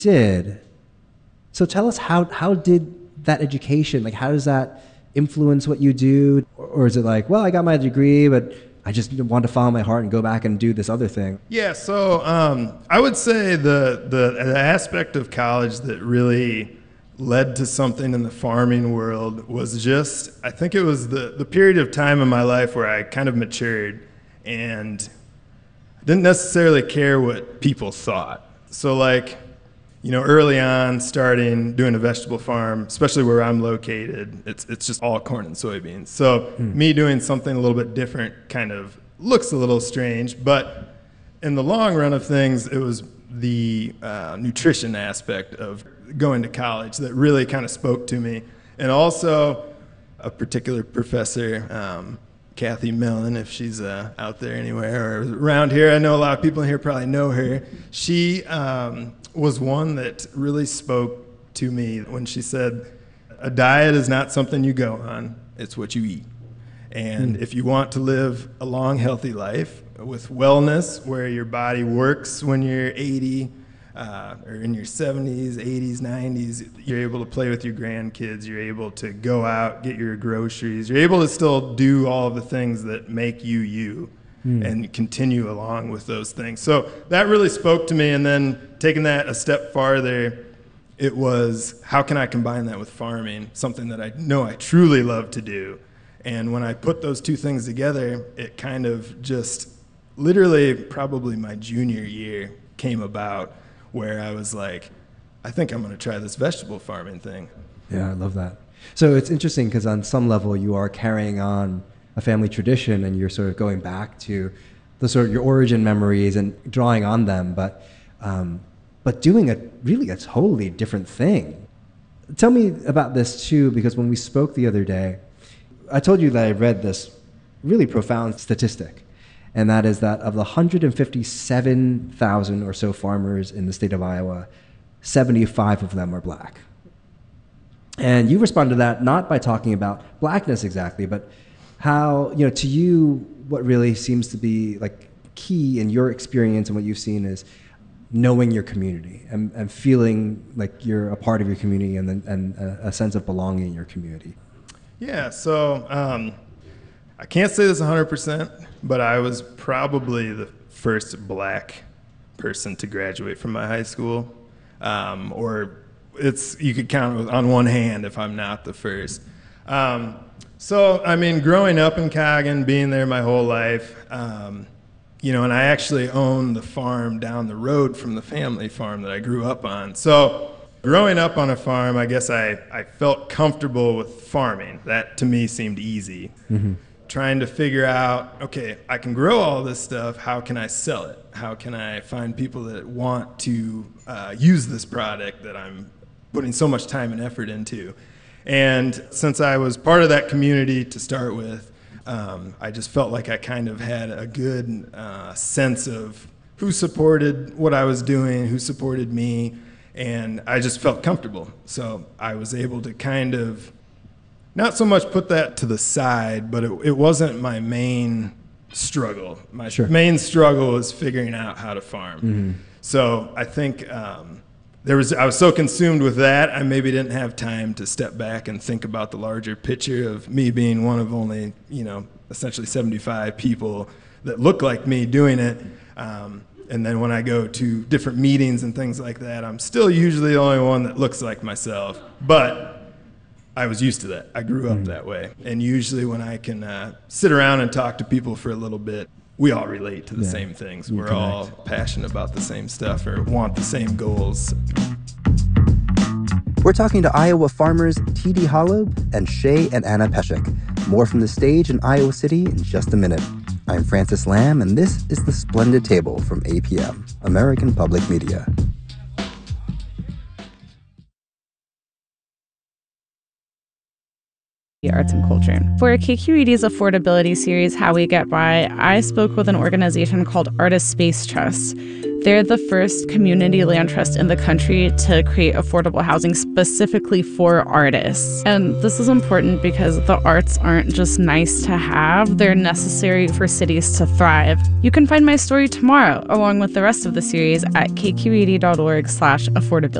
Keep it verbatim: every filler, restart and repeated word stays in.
Did. So tell us how how did that education, like how does that influence what you do? Or is it like, well, I got my degree, but I just want to follow my heart and go back and do this other thing? Yeah, so um, I would say the, the the aspect of college that really led to something in the farming world was just, I think it was the, the period of time in my life where I kind of matured and didn't necessarily care what people thought. So like, you know, early on, starting doing a vegetable farm, especially where I'm located, it's it's just all corn and soybeans. So mm. me doing something a little bit different kind of looks a little strange, but in the long run of things, it was the uh, nutrition aspect of going to college that really kind of spoke to me. And also a particular professor, um, Kathy Mellon, if she's uh, out there anywhere or around here. I know a lot of people in here probably know her. She um, was one that really spoke to me when she said, a diet is not something you go on, it's what you eat. And mm. if you want to live a long, healthy life with wellness, where your body works when you're eighty, uh, or in your seventies, eighties, nineties, you're able to play with your grandkids, you're able to go out, get your groceries, you're able to still do all of the things that make you you mm. and continue along with those things. So that really spoke to me. And then taking that a step farther, it was, how can I combine that with farming, something that I know I truly love to do. And when I put those two things together, it kind of just literally probably my junior year came about, where I was like, I think I'm going to try this vegetable farming thing. Yeah, I love that. So it's interesting because on some level you are carrying on a family tradition and you're sort of going back to the sort of your origin memories and drawing on them, but um, but doing a really a totally different thing. Tell me about this too, because when we spoke the other day, I told you that I read this really profound statistic. And that is that of the one hundred fifty-seven thousand or so farmers in the state of Iowa, seventy-five of them are black. And you respond to that not by talking about blackness exactly, but how, you know, to you, what really seems to be like key in your experience and what you've seen is knowing your community and, and feeling like you're a part of your community and, and a, a sense of belonging in your community. Yeah, so um, I can't say this one hundred percent, but I was probably the first black person to graduate from my high school. Um, or it's, you could count on one hand if I'm not the first. Um, so, I mean, growing up in Coggan, being there my whole life, um, you know, and I actually own the farm down the road from the family farm that I grew up on. So growing up on a farm, I guess I, I felt comfortable with farming. That to me seemed easy. Mm-hmm. Trying to figure out, okay, I can grow all this stuff, how can I sell it? How can I find people that want to uh, use this product that I'm putting so much time and effort into? And since I was part of that community to start with, um, I just felt like I kind of had a good uh, sense of who supported what I was doing, who supported me, and I just felt comfortable. So I was able to kind of not so much put that to the side, but it, it wasn't my main struggle. My sure. main struggle was figuring out how to farm. Mm-hmm. So I think um, there was I was so consumed with that, I maybe didn't have time to step back and think about the larger picture of me being one of only, you know, essentially seventy-five people that look like me doing it. Um, and then when I go to different meetings and things like that, I'm still usually the only one that looks like myself. But I was used to that. I grew up mm. that way. And usually when I can uh, sit around and talk to people for a little bit, we all relate to the yeah. same things. You We're connect. all passionate about the same stuff or want the same goals. We're talking to Iowa farmers T D Holub and Shay and Anna Peshek. More from the stage in Iowa City in just a minute. I'm Francis Lamb, and this is The Splendid Table from A P M, American Public Media. Arts and culture. For K Q E D's affordability series, How We Get By, I spoke with an organization called Artist Space Trust. They're the first community land trust in the country to create affordable housing specifically for artists. And this is important because the arts aren't just nice to have, they're necessary for cities to thrive. You can find my story tomorrow, along with the rest of the series, at k q e d dot org slash affordability.